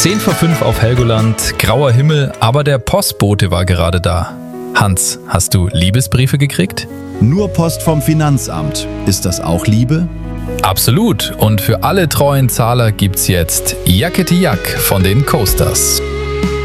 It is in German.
10 vor 5 auf Helgoland, grauer Himmel, aber der Postbote war gerade da. Hans, hast du Liebesbriefe gekriegt? Nur Post vom Finanzamt. Ist das auch Liebe? Absolut. Und für alle treuen Zahler gibt's jetzt Jackety Jack von den Coasters.